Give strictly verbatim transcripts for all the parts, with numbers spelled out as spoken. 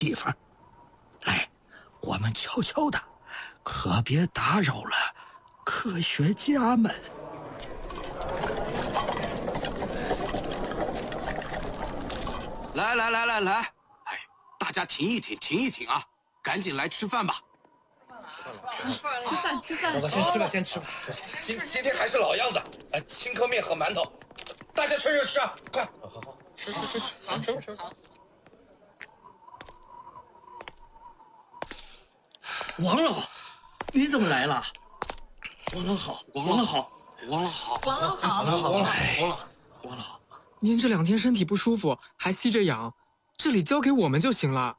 地方。来，我们悄悄的，可别打扰了科学家们。 来来来来来，哎，大家停一停，停一停啊！赶紧来吃饭吧。 吃饭吃饭， 老哥先吃吧，先吃吧。今今天还是老样子，呃，青稞面和馒头，大家趁热吃啊！快，好好好，吃吃吃吃，好吃吃。 王老，你怎么来了？王老好， 王老好，王老好， 王老好， 王老王老王老王老， 您这两天身体不舒服，还吸着氧，这里交给我们就行了。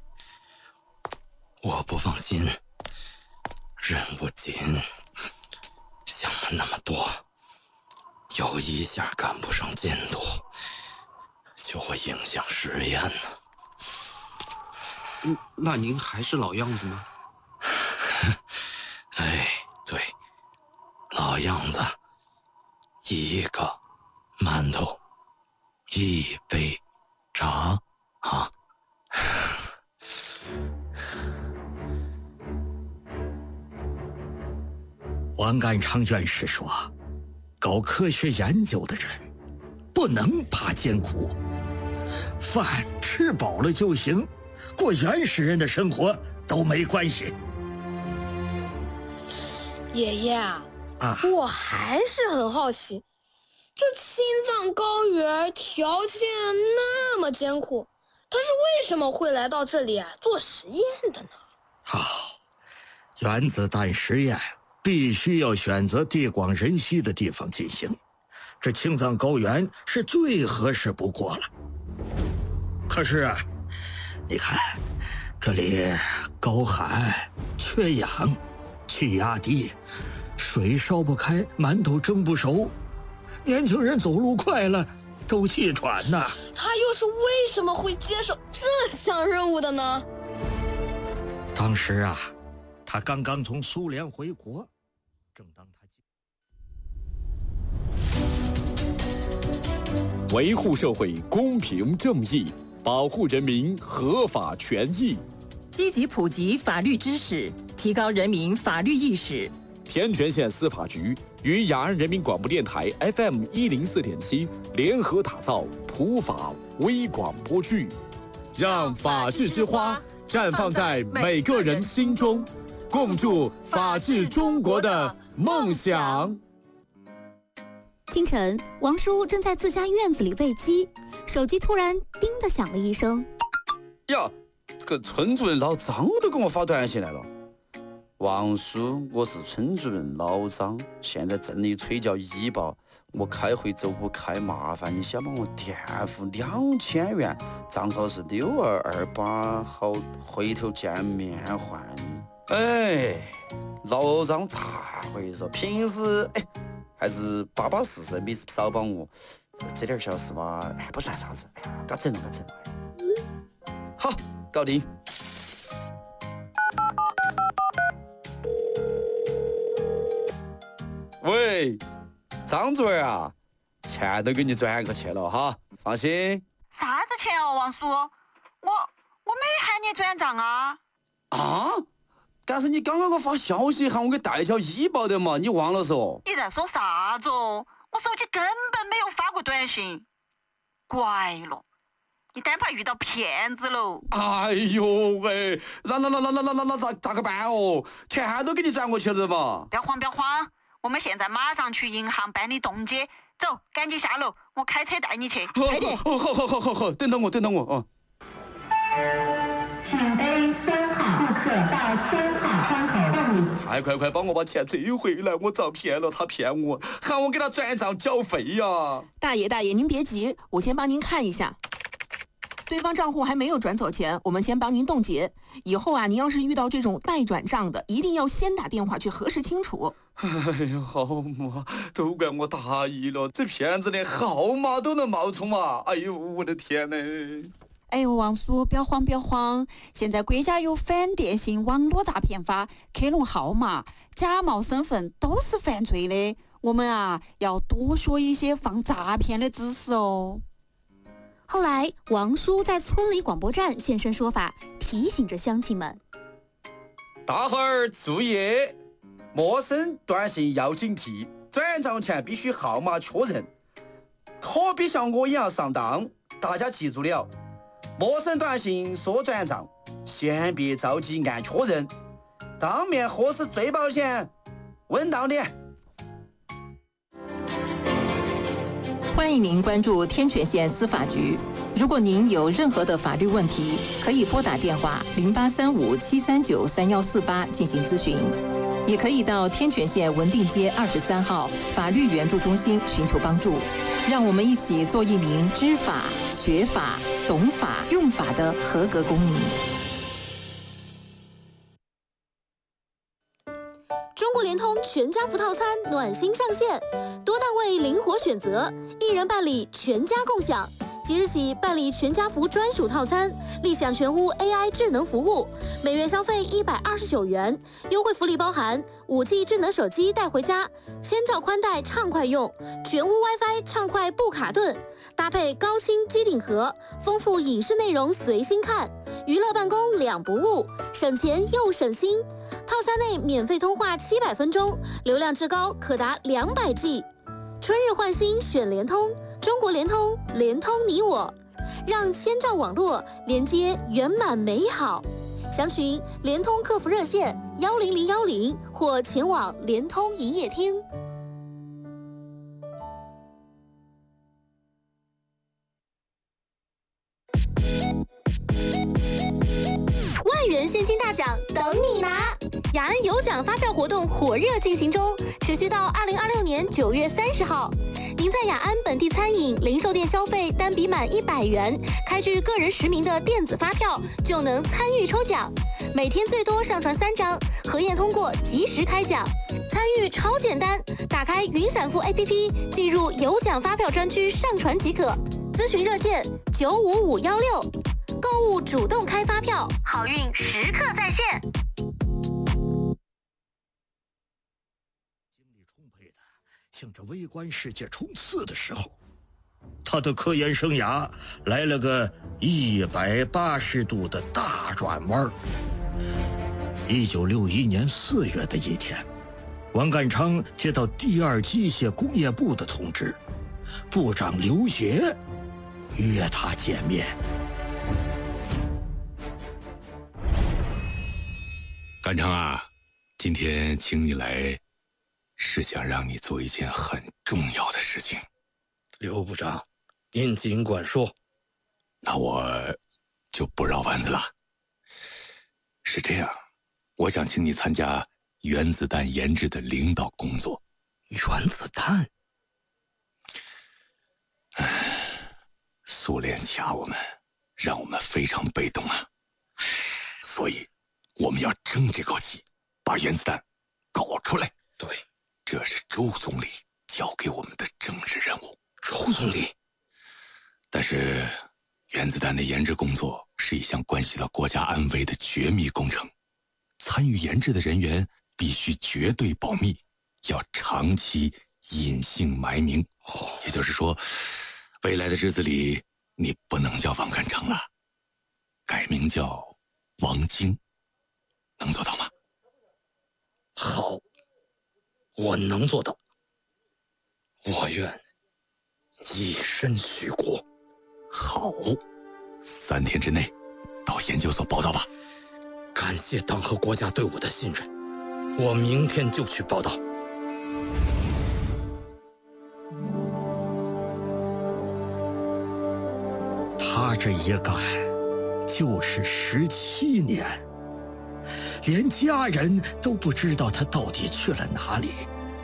我不放心，任务紧，想了那么多，有一下赶不上进度，就会影响实验呢。 嗯，那您还是老样子吗？ 哎，对，老样子，一个馒头，一杯茶啊。王干昌院士说，搞科学研究的人不能怕艰苦，饭吃饱了就行，过原始人的生活都没关系。 爷爷啊， 啊， 我还是很好奇，这青藏高原条件那么艰苦，他是为什么会来到这里啊做实验的呢？ 好，原子弹实验必须要选择地广人稀的地方进行，这青藏高原是最合适不过了。可是啊，你看，这里高寒、缺氧、气压低，水烧不开，馒头蒸不熟，年轻人走路快了都气喘呐。 他又是为什么会接受这项任务的呢？ 当时啊，他刚刚从苏联回国，正当他维护社会公平正义，保护人民合法权益， 积极普及法律知识，提高人民法律意识。 天全县司法局与雅安人民广播电台 F M 一零四点七联合打造普法微广播剧，让法治之花绽放在每个人心中，共筑法治中国的梦想。 清晨，王叔正在自家院子里喂鸡，手机突然叮的响了一声。 呀，这个村主任老张都给我发短信来了。王叔，我是村主任老张，现在镇里催缴医保，我开会走不开，麻烦你先帮我垫付两千元，账号是六二二八，好，回头见面还你。哎，老张咋回事？平时哎还是巴巴适适，没少帮我，这点小事吧，哎不算啥子，哎呀，搞整了搞整了。好，搞定。喂，张主任啊，钱都给你转过去了哈，放心。 啥子钱哦，王叔？我我没喊你转账啊。 啊？但是你刚刚给我发消息喊我给代缴医保的嘛，你忘了嗦？ 你在说啥子哦？我手机根本没有发过短信。怪了，你单怕遇到骗子喽。 哎呦喂，那那那那那那那那咋咋个办哦？钱都给你转过去了嘛。 不要慌不要慌，我们现在马上去银行办理冻结。走，赶紧下楼，我开车带你去。 快点！好好好好好好，等等我等等我啊。 请背三号顾客到三号窗口办理。 快快快，帮我把钱追回来！我遭骗了，他骗我，喊我给他转账缴费呀。 大爷大爷，您别急，我先帮您看一下。对方账户还没有转走钱，我们先帮您冻结。以后啊，您要是遇到这种待转账的，一定要先打电话去核实清楚。 哎呀，好嘛，都怪我大意了，这骗子连号码都能冒充啊！哎呦，我的天呐！ 哎呦，王叔，不要慌不要慌，现在国家有反电信网络诈骗法，克隆号码、假冒身份都是犯罪的。我们啊，要多说一些防诈骗的知识哦。 后来，王叔在村里广播站现身说法，提醒着乡亲们： 大伙儿注意，陌生短信要警惕，转账前必须号码确认，可别像我一样上当。大家记住了，陌生短信说转账，先别着急按确认，当面核实最保险，稳当点。 欢迎您关注天泉县司法局。如果您有任何的法律问题，可以拨打电话零八三五七三九三幺四八进行咨询，也可以到天泉县文定街二十三号法律援助中心寻求帮助。让我们一起做一名知法、学法、懂法、用法的合格公民。 中国联通全家福套餐暖心上线，多档位灵活选择，一人办理全家共享。即日起办理全家福专属套餐，立享全屋 A I 智能服务，每月消费一百二十九元，优惠福利包含五 G 智能手机带回家，千兆宽带畅快用，全屋 WiFi 畅快不卡顿，搭配高清机顶盒，丰富影视内容随心看，娱乐办公两不误，省钱又省心。套餐内免费通话七百分钟，流量至高可达两百 G。春日换新选联通，中国联通，联通你我，让千兆网络连接圆满美好。详询联通客服热线幺零零幺零或前往联通营业厅。万元现金大奖等你拿！雅安有奖发票活动火热进行中，持续到二零二六年九月三十号。您在雅安本地餐饮、零售店消费单笔满一百元，开具个人实名的电子发票，就能参与抽奖。每天最多上传三张，核验通过及时开奖。参与超简单，打开云闪付 A P P， 进入有奖发票专区上传即可。咨询热线九五五幺六。购物主动开发票，好运时刻在线。 精力充沛的向着微观世界冲刺的时候，他的科研生涯来了个一百八十度的大转弯。一九六一年四月的一天，王淦昌接到第二机械工业部的通知，部长刘协约他见面。 淦昌啊，今天请你来，是想让你做一件很重要的事情。 刘部长，您尽管说。 那我就不绕弯子了。是这样，我想请你参加原子弹研制的领导工作。 原子弹？ 唉，苏联卡我们，让我们非常被动啊。所以我们要争这口气，把原子弹搞出来。 对， 这是周总理交给我们的政治任务。 周总理？ 但是原子弹的研制工作是一项关系到国家安危的绝密工程，参与研制的人员必须绝对保密，要长期隐姓埋名。 哦， 也就是说，未来的日子里你不能叫王淦昌了，改名叫王晶。能做到吗？ 好，我能做到。我愿以身许国。 好，三天之内到研究所报道吧。 感谢党和国家对我的信任，我明天就去报道。 他这一干就是十七年。连家人都不知道他到底去了哪里。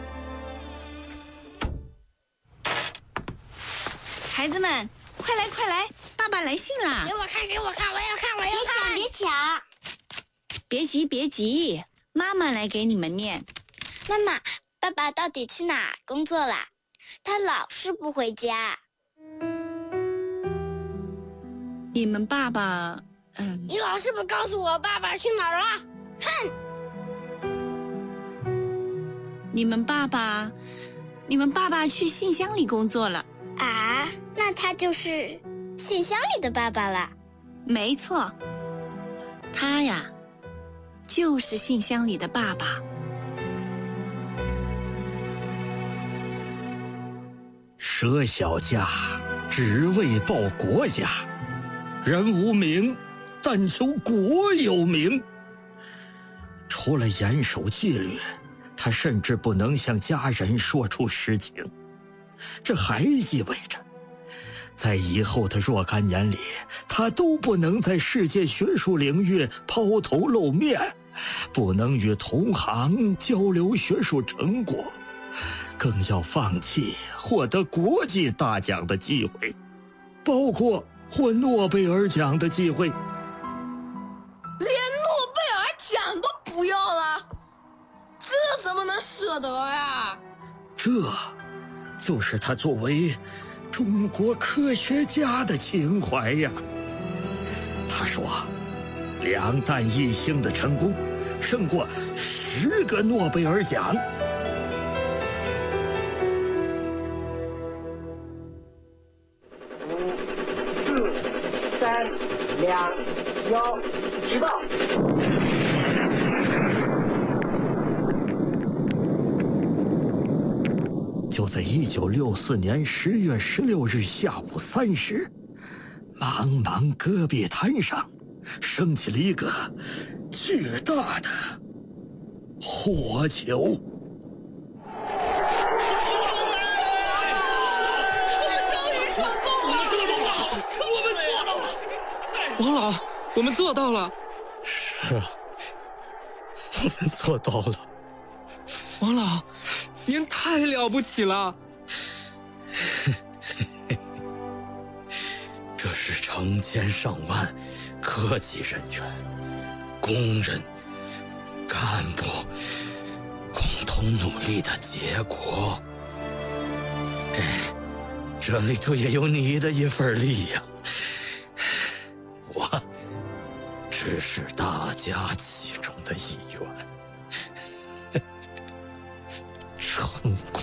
孩子们，快来快来，爸爸来信啦！ 给我看，给我看，我要看，我要看！ 别抢，别急，别急，妈妈来给你们念。 妈妈，爸爸到底去哪儿工作啦？他老是不回家。 你们爸爸，嗯， 你老是不告诉我爸爸去哪儿啊？哼！ 你们爸爸，你们爸爸去信箱里工作了啊？那他就是信箱里的爸爸了。 没错，他呀，就是信箱里的爸爸。 舍小家，只为报国家。人无名，但求国有名。除了严守纪律，他甚至不能向家人说出实情。这还意味着，在以后的若干年里，他都不能在世界学术领域抛头露面，不能与同行交流学术成果，更要放弃获得国际大奖的机会，包括获诺贝尔奖的机会。 连诺贝尔奖都不要了，这怎么能舍得呀？ 这就是他作为中国科学家的情怀呀。他说，两弹一星的成功胜过十个诺贝尔奖。 五、四、三、两、幺，起爆！ 就在一九六四年十月十六日下午三时，茫茫戈壁滩上升起了一个巨大的火球。 王老，我们做到了。 是啊，我们做到了。 王老，您太了不起了。 这是成千上万科技人员、工人、干部共同努力的结果。哎，这里头也有你的一份力量。我只是大家其中的一员。成功。